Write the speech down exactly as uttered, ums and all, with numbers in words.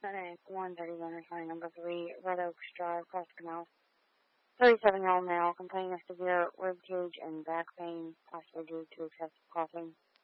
Clinic one thirty-one, referring number three, Red Oaks Drive, Costa Canal. thirty-seven-year-old male complaining of severe rib cage and back pain, possibly due to excessive coughing.